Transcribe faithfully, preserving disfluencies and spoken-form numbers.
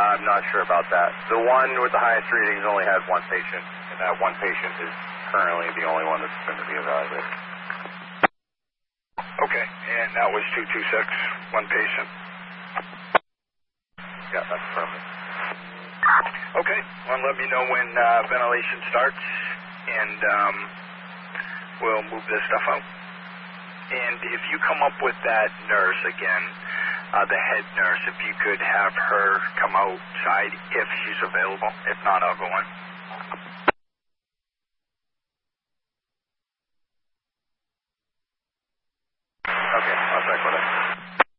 I'm not sure about that. The one with the highest readings only had one patient, and that one patient is currently the only one that's going to be evaluated. Okay, and that was two two six, one patient. Yeah, that's perfect. Okay, well, let me know when uh, ventilation starts, and um, we'll move this stuff out. And if you come up with that nurse again, uh, the head nurse, if you could have her come outside if she's available. If not, I'll go in.